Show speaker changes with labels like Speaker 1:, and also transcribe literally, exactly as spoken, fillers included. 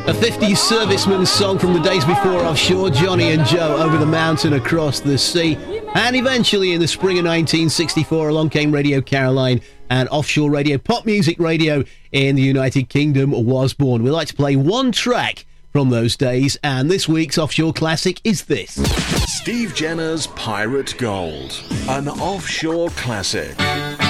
Speaker 1: A fifties serviceman's song from the days before Offshore, Johnny and Joe, Over the Mountain, Across the Sea. And eventually, in the spring of nineteen sixty-four, along came Radio Caroline, and Offshore Radio, pop music radio in the United Kingdom, was born. We like to play one track from those days, and this week's Offshore Classic is this.
Speaker 2: Steve Jenner's Pirate Gold, an Offshore Classic.